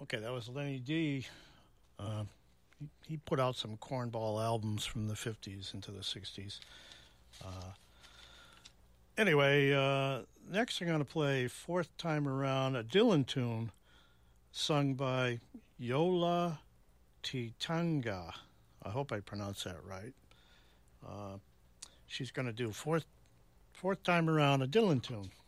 Okay, that was Lenny D. He put out some cornball albums from the 50s into the 60s. Next I'm going to play Fourth Time Around, a Dylan tune sung by Yola Titanga. I hope I pronounced that right. She's going to do fourth time around, a Dylan tune.